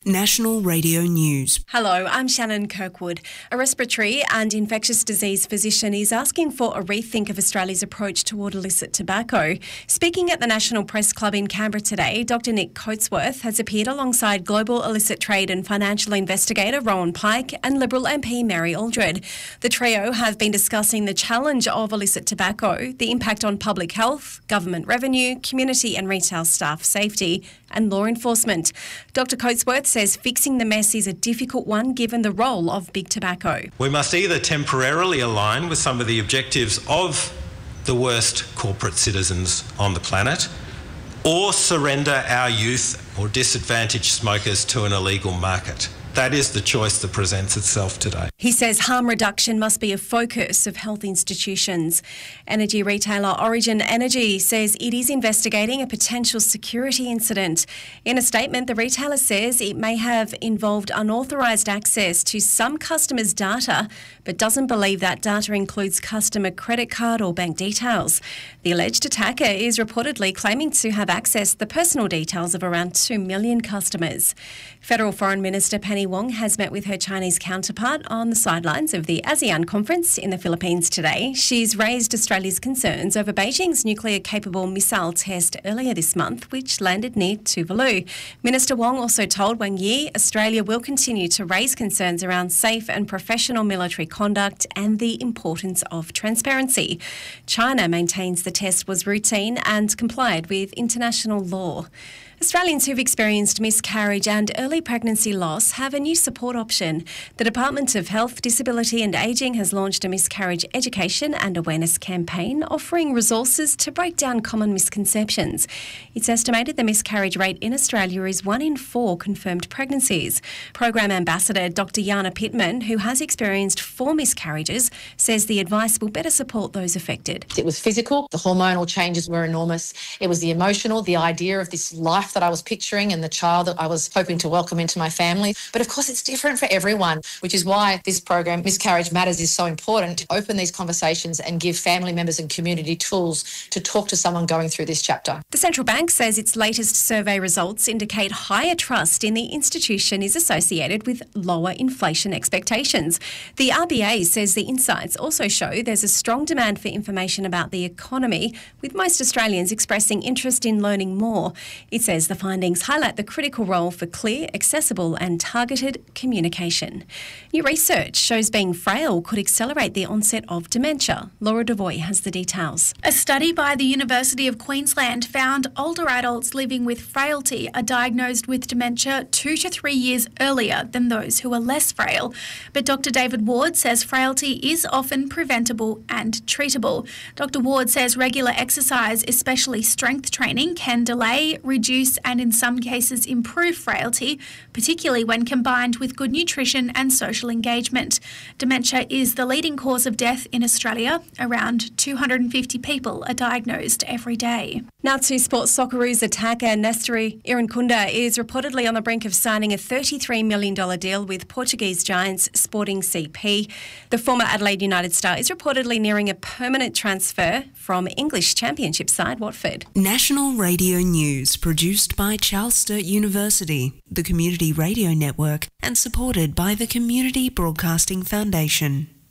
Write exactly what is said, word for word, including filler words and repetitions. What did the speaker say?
National Radio News. Hello, I'm Shannon Kirkwood. A respiratory and infectious disease physician is asking for a rethink of Australia's approach toward illicit tobacco. Speaking at the National Press Club in Canberra today, Doctor Nick Coatsworth has appeared alongside global illicit trade and financial investigator Rowan Pike and Liberal M P Mary Aldred. The trio have been discussing the challenge of illicit tobacco, the impact on public health, government revenue, community and retail staff safety and law enforcement. Doctor Coatsworth says fixing the mess is a difficult one given the role of big tobacco. We must either temporarily align with some of the objectives of the worst corporate citizens on the planet, or surrender our youth or disadvantaged smokers to an illegal market. That is the choice that presents itself today. He says harm reduction must be a focus of health institutions. Energy retailer Origin Energy says it is investigating a potential security incident. In a statement, the retailer says it may have involved unauthorised access to some customers' data, but doesn't believe that data includes customer credit card or bank details. The alleged attacker is reportedly claiming to have accessed the personal details of around two million customers. Federal Foreign Minister Penny Wong has met with her Chinese counterpart on the sidelines of the ASEAN conference in the Philippines today. She's raised Australia's concerns over Beijing's nuclear-capable missile test earlier this month, which landed near Tuvalu. Minister Wong also told Wang Yi Australia will continue to raise concerns around safe and professional military conduct and the importance of transparency. China maintains the test was routine and complied with international law. Australians who've experienced miscarriage and early pregnancy loss have a new support option. The Department of Health, Disability and Ageing has launched a miscarriage education and awareness campaign offering resources to break down common misconceptions. It's estimated the miscarriage rate in Australia is one in four confirmed pregnancies. Program Ambassador Doctor Jana Pittman, who has experienced four miscarriages, says the advice will better support those affected. It was physical, the hormonal changes were enormous. It was the emotional, the idea of this life that I was picturing and the child that I was hoping to welcome into my family. But of course, it's different for everyone, which is why this program, Miscarriage Matters, is so important to open these conversations and give family members and community tools to talk to someone going through this chapter. The central bank says its latest survey results indicate higher trust in the institution is associated with lower inflation expectations. The R B A says the insights also show there's a strong demand for information about the economy, with most Australians expressing interest in learning more. It says the findings highlight the critical role for clear, accessible and targeted communication. New research shows being frail could accelerate the onset of dementia. Laura Devoy has the details. A study by the University of Queensland found older adults living with frailty are diagnosed with dementia two to three years earlier than those who are less frail. But Doctor David Ward says frailty is often preventable and treatable. Doctor Ward says regular exercise, especially strength training, can delay, reduce and in some cases improve frailty, particularly when combined with good nutrition and social engagement. Dementia is the leading cause of death in Australia. Around two hundred fifty people are diagnosed every day. Now to sports. Socceroos attacker Nestore Irankunda is reportedly on the brink of signing a thirty-three million dollars deal with Portuguese giants Sporting C P. The former Adelaide United star is reportedly nearing a permanent transfer from English Championship side Watford. National Radio News, produced by Charles Sturt University, the Community Radio Network, and supported by the Community Broadcasting Foundation.